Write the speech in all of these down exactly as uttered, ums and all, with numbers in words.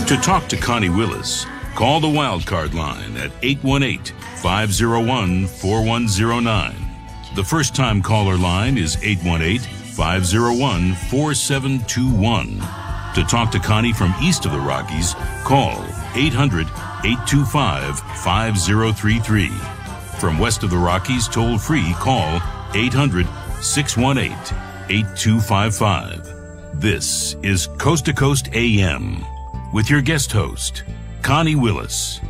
To talk to Connie Willis, call the Wildcard line at eight one eight, five oh one, four one oh nine. The first-time caller line is eight one eight, five oh one, four seven two one. To talk to Connie from east of the Rockies, call eight hundred, eight two five, five oh three three. From west of the Rockies, toll-free, call eight hundred, six one eight, eight two five five. This is Coast to Coast A M with your guest host, Connie Willis.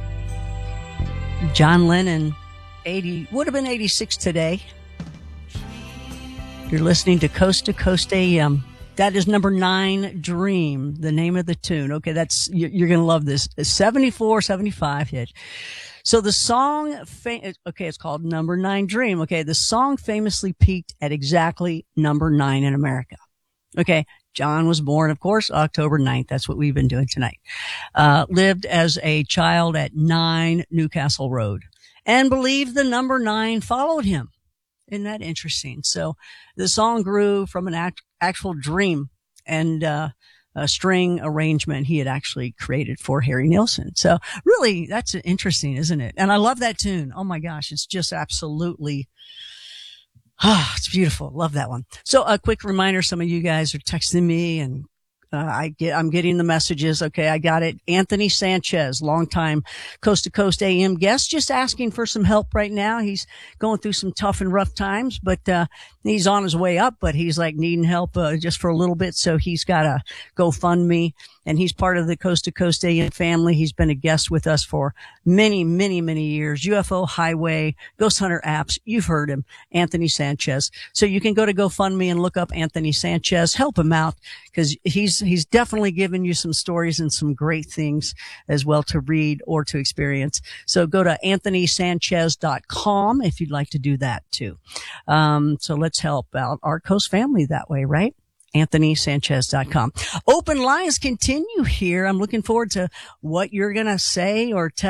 John Lennon, eighty, would have been eighty-six today. You're listening to Coast to Coast A M. That is number nine, Dream, the name of the tune. Okay, that's, you're going to love this. seventy-four, seventy-five hit. So the song, fam- okay, it's called Number Nine Dream. Okay, the song famously peaked at exactly number nine in America. Okay, John was born, of course, October ninth. That's what we've been doing tonight. Uh, lived as a child at nine Newcastle Road and believed the number nine followed him. Isn't that interesting? So the song grew from an act, actual dream and, uh, a string arrangement he had actually created for Harry Nilsson. So really, that's interesting, isn't it? And I love that tune. Oh my gosh. It's just absolutely, ah, it's beautiful. Love that one. So a quick reminder. Some of you guys are texting me and Uh, I get, I'm getting the messages. Okay. I got it. Anthony Sanchez, longtime Coast to Coast A M guest, just asking for some help right now. He's going through some tough and rough times, but, uh, he's on his way up, but he's like needing help, uh, just for a little bit. So he's got a GoFundMe and he's part of the Coast to Coast A M family. He's been a guest with us for many, many, many years. U F O Highway, Ghost Hunter Apps. You've heard him, Anthony Sanchez. So you can go to GoFundMe and look up Anthony Sanchez, help him out because he's, he's definitely given you some stories and some great things as well to read or to experience. So go to anthony sanchez dot com if you'd like to do that too. Um, so let's help out our Coast family that way, right? anthony sanchez dot com. Open lines continue here. I'm looking forward to what you're going to say or tell.